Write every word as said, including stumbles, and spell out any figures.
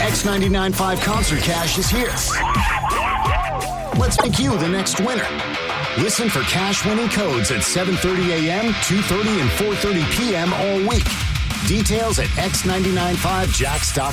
X ninety-nine point five Concert Cash is here. Let's make you the next winner. Listen for cash winning codes at seven thirty a.m., two thirty, and four thirty p.m. all week. Details at x nine nine five jacks dot com.